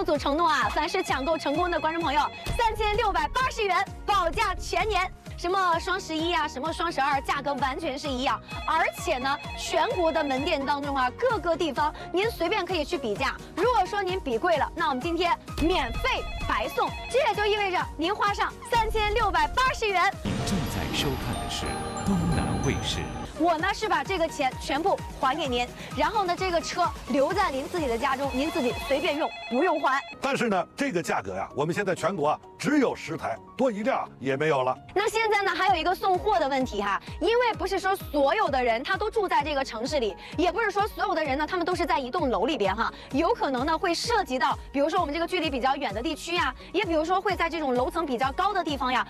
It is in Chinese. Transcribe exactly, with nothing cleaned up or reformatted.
物组承诺啊，凡是抢购成功的观众朋友，三千六百八十元保价全年。 什么双十一啊，什么双十二，价格完全是一样。而且呢，全国的门店当中啊，各个地方您随便可以去比价。如果说您比贵了，那我们今天免费白送。这也就意味着您花上三千六百八十元。 您正在收看的是东南卫视。 我呢是把这个钱全部还给您，然后呢这个车留在您自己的家中，您自己随便用，不用还。 但是呢，这个价格呀，我们现在全国啊只有十台，多一辆也没有了。 那现在呢还有一个送货的问题哈，因为不是说所有的人他都住在这个城市里，也不是说所有的人呢他们都是在一栋楼里边哈，有可能呢会涉及到，比如说我们这个距离比较远的地区呀，也比如说会在这种楼层比较高的地方呀，